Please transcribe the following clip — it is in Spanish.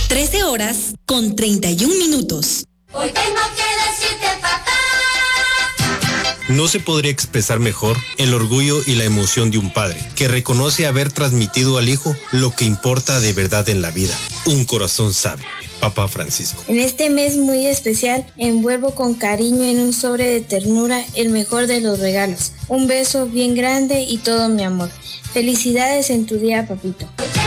13:31. Hoy tengo que decirte, papá. No se podría expresar mejor el orgullo y la emoción de un padre que reconoce haber transmitido al hijo lo que importa de verdad en la vida. Un corazón sabio. Papá Francisco. En este mes muy especial, envuelvo con cariño en un sobre de ternura el mejor de los regalos. Un beso bien grande y todo mi amor. Felicidades en tu día, papito.